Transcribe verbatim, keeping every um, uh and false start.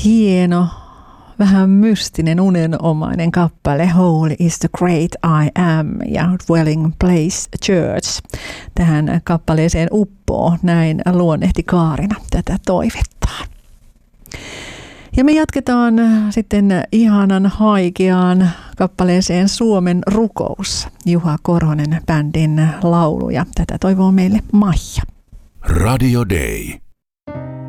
Hieno, vähän mystinen, unenomainen kappale Holy is the Great I Am ja Dwelling Place Church. Tähän kappaleeseen uppoo, näin luonnehti Kaarina tätä toivettaan. Ja me jatketaan sitten ihanan haikeaan kappaleeseen Suomen rukous. Juha Korhonen bändin laulu ja tätä toivoo meille Maija. Radio Day.